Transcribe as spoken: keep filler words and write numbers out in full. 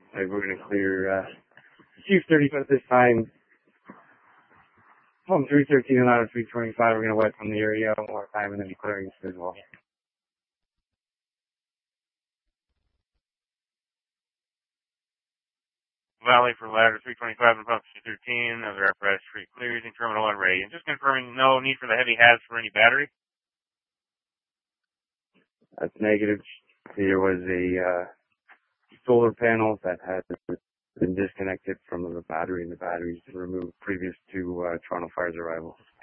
Like we're going to clear uh, Chief thirty foot this time. From three thirteen and out of three twenty-five, we're going to wet from the area one more time and then be clearing as well. Valley for ladder three twenty-five and pump two thirteen. Other apparatus free clear using terminal one ready. And just confirming no need for the heavy haz for any battery. That's negative. There was a uh, solar panel that had been disconnected from the battery, and the batteries removed previous to uh, Toronto Fire's arrival.